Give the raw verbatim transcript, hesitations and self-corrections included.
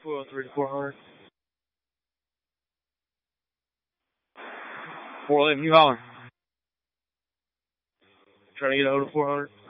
four oh three to four hundred. four eleven, you holler. Trying to get over to four hundred.